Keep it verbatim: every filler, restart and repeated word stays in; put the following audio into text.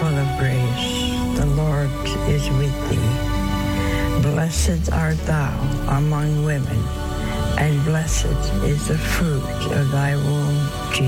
full of grace. The Lord is with thee. Blessed art thou among women, and blessed is the fruit of thy womb, Jesus.